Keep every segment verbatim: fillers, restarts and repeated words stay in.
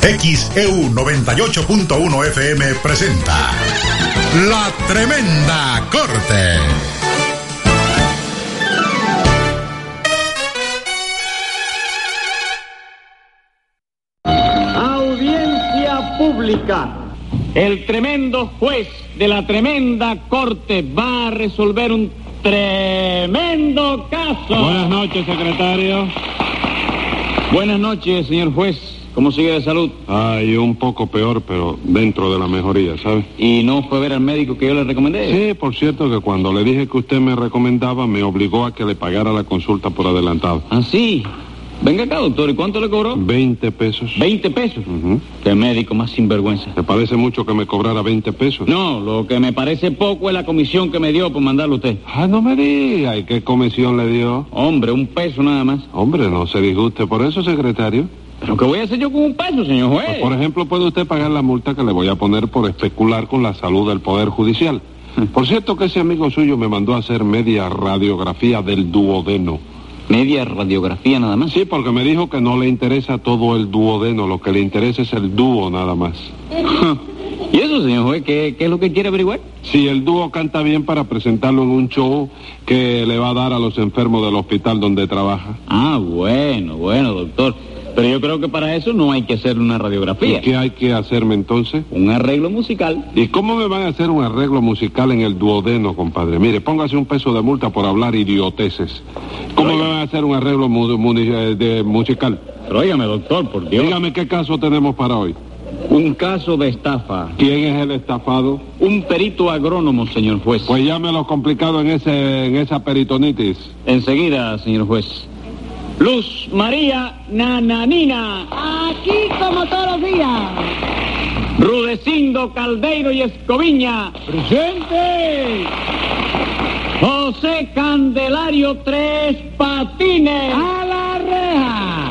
X E U noventa y ocho punto uno F M presenta La Tremenda Corte. Audiencia pública. El tremendo juez de la tremenda corte va a resolver un tremendo caso. Buenas noches, secretario. Buenas noches, señor juez. ¿Cómo sigue de salud? Ay, un poco peor, pero dentro de la mejoría, ¿sabe? ¿Y no fue a ver al médico que yo le recomendé? Sí, por cierto que cuando le dije que usted me recomendaba, me obligó a que le pagara la consulta por adelantado. ¿Ah, sí? Venga acá, doctor. ¿Y cuánto le cobró? Veinte pesos. ¿Veinte pesos? Uh-huh. Qué médico más sinvergüenza. ¿Te parece mucho que me cobrara veinte pesos? No, lo que me parece poco es la comisión que me dio por mandarlo a usted. Ah, no me diga. ¿Y qué comisión le dio? Hombre, un peso nada más. Hombre, no se disguste por eso, secretario. ¿Pero qué voy a hacer yo con un peso, señor juez? Pues, por ejemplo, puede usted pagar la multa que le voy a poner por especular con la salud del Poder Judicial. Por cierto que ese amigo suyo me mandó a hacer media radiografía del duodeno. ¿Media radiografía nada más? Sí, porque me dijo que no le interesa todo el duodeno, lo que le interesa es el dúo nada más. ¿Y eso, señor juez, qué, qué es lo que quiere averiguar? Si el dúo canta bien para presentarlo en un show que le va a dar a los enfermos del hospital donde trabaja. Ah, bueno, bueno, doctor. Pero yo creo que para eso no hay que hacer una radiografía. ¿Y qué hay que hacerme entonces? Un arreglo musical. ¿Y cómo me van a hacer un arreglo musical en el duodeno, compadre? Mire, póngase un peso de multa por hablar idioteces. ¿Cómo Oiga. me van a hacer un arreglo mu mu de musical? Pero óigame, doctor, por Dios. Dígame qué caso tenemos para hoy. Un caso de estafa. ¿Quién es el estafado? Un perito agrónomo, señor juez. Pues llámelo complicado en ese en esa peritonitis. Enseguida, señor juez. Luz María Nananina. Aquí como todos los días. Rudecindo Caldeiro y Escoviña. ¡Presente! José Candelario Tres Patines. ¡A la reja!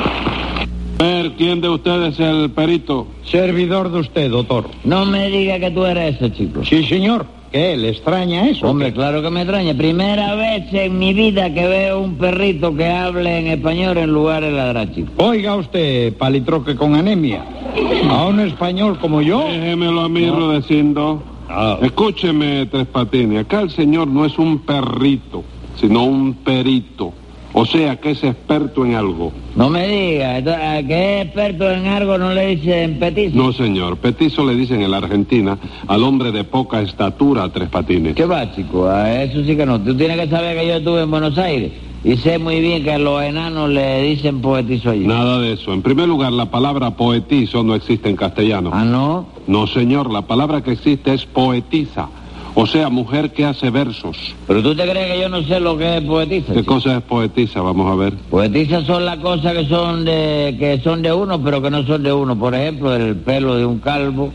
A ver, ¿quién de ustedes es el perito? Servidor de usted, doctor. No me diga que tú eres ese, chico. Sí, señor. ¿Qué? ¿Le extraña eso? Hombre, claro que me extraña. Primera vez en mi vida que veo un perrito que hable en español en lugar de ladrar, chico. Oiga usted, palitroque con anemia. A un español como yo... Déjemelo a mí, no. Rudecindo. Ah. Escúcheme, Tres Patines. Acá el señor no es un perrito, sino un perito. O sea, que es experto en algo. No me diga, que es experto en algo no le dicen petizo. No, señor, petizo le dicen en la Argentina al hombre de poca estatura, Tres Patines. ¿Qué va, chico? A eso sí que no. Tú tienes que saber que yo estuve en Buenos Aires y sé muy bien que a los enanos le dicen poetizo allí. Nada de eso. En primer lugar, la palabra poetizo no existe en castellano. ¿Ah, no? No, señor, la palabra que existe es poetisa. O sea, mujer que hace versos. ¿Pero tú te crees que yo no sé lo que es poetisa? ¿Qué chico? cosa es poetisa? Vamos a ver. Poetisas son las cosas que son de que son de uno, pero que no son de uno. Por ejemplo, el pelo de un calvo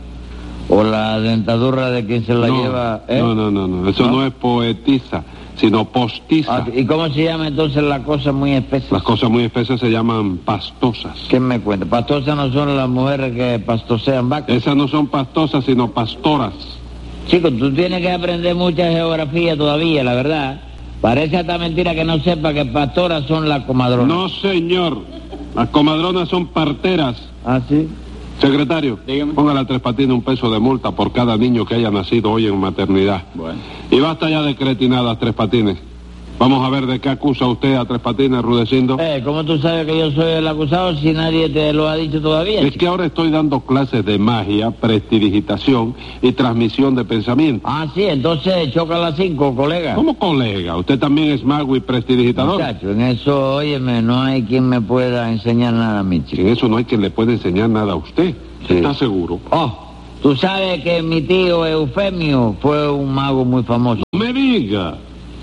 o la dentadura de quien se la no, lleva. ¿eh? No, no, no, no. Eso no, no es poetisa, sino postiza. Ah, ¿y cómo se llama entonces las cosas muy espesas? Las cosas muy espesas se llaman pastosas. ¿Qué me cuenta? Pastosas no son las mujeres que pastosean vacas. Esas no son pastosas, sino pastoras. Chicos, tú tienes que aprender mucha geografía todavía, la verdad. Parece hasta mentira que no sepa que pastoras son las comadronas. No, señor. Las comadronas son parteras. ¿Ah, sí? Secretario, dígame. Póngale a Tres Patines un peso de multa por cada niño que haya nacido hoy en maternidad. Bueno. Y basta ya de cretinadas, Tres Patines. Vamos a ver de qué acusa usted a Tres Patines, Rudecindo. Eh, ¿cómo tú sabes que yo soy el acusado si nadie te lo ha dicho todavía? Es que ahora estoy dando clases de magia, prestidigitación y transmisión de pensamiento. Ah, sí, entonces choca a las cinco, colega. ¿Cómo colega? Usted también es mago y prestidigitador. Muchacho, en eso, óyeme, no hay quien me pueda enseñar nada a mí, chico. En eso no hay quien le pueda enseñar nada a usted. Sí. ¿Está seguro? Oh, tú sabes que mi tío Eufemio fue un mago muy famoso. No me diga.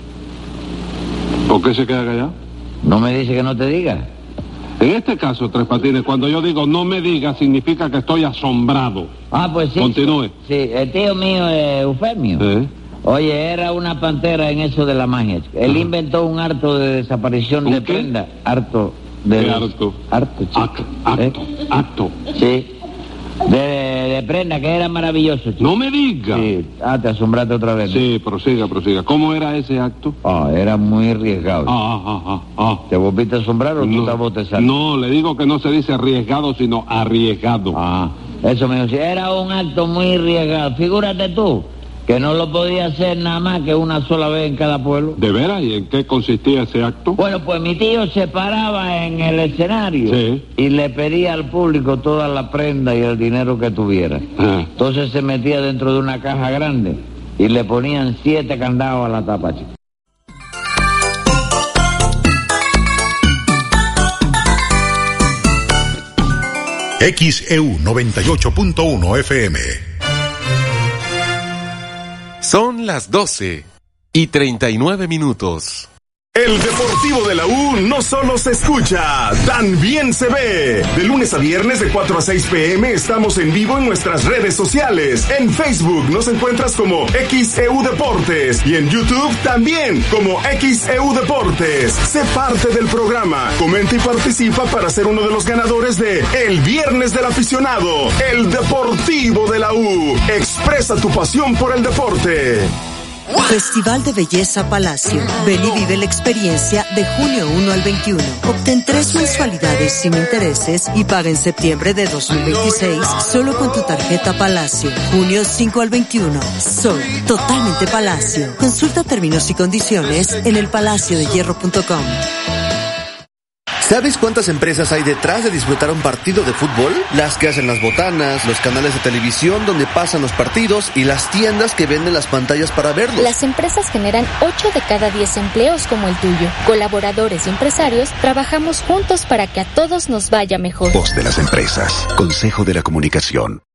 ¿Por qué se queda callado? No me dice que no te diga. En este caso, Tres Patines, cuando yo digo no me diga, significa que estoy asombrado. Ah, pues sí. Continúe. Sí, el tío mío es Eufemio. ¿Eh? Oye, era una pantera en eso de la magia. Él Ajá. inventó un harto de desaparición ¿Un de qué? prenda. Harto de... ¿Qué harto? Harto, chico. Acto, acto, ¿Eh? acto. Sí. De, de prenda, que era maravilloso, chico. No me diga. Sí. Ah, te asombraste otra vez, ¿no? Sí, prosiga, prosiga. ¿Cómo era ese acto? Ah, era muy arriesgado. Ah, ah, ah, ah. ¿Te volviste a asombrar o tú No, estás bostezando? no, le digo que no se dice arriesgado, sino arriesgado. Ah, eso me dijo, era un acto muy arriesgado. Figúrate tú, que no lo podía hacer nada más que una sola vez en cada pueblo. ¿De veras? ¿Y en qué consistía ese acto? Bueno, pues mi tío se paraba en el escenario Sí. y le pedía al público toda la prenda y el dinero que tuviera. Ah. Entonces se metía dentro de una caja grande y le ponían siete candados a la tapa, chico. X E U noventa y ocho punto uno F M. Son las doce y treinta y nueve minutos. El Deportivo de la U no solo se escucha, también se ve. De lunes a viernes de cuatro a seis pm estamos en vivo en nuestras redes sociales. En Facebook nos encuentras como X E U Deportes y en YouTube también como X E U Deportes. Sé parte del programa, comenta y participa para ser uno de los ganadores de El Viernes del Aficionado, el Deportivo de la U. Expresa tu pasión por el deporte. Festival de Belleza Palacio. Ven y vive la experiencia de junio uno al veintiuno. Obtén tres mensualidades sin intereses y paga en septiembre de dos mil veintiséis solo con tu tarjeta Palacio. junio cinco al veintiuno. Soy totalmente Palacio. Consulta términos y condiciones en el palacio de hierro punto com. ¿Sabes cuántas empresas hay detrás de disfrutar un partido de fútbol? Las que hacen las botanas, los canales de televisión donde pasan los partidos y las tiendas que venden las pantallas para verlos. Las empresas generan ocho de cada diez empleos como el tuyo. Colaboradores y empresarios trabajamos juntos para que a todos nos vaya mejor. Voz de las empresas. Consejo de la Comunicación.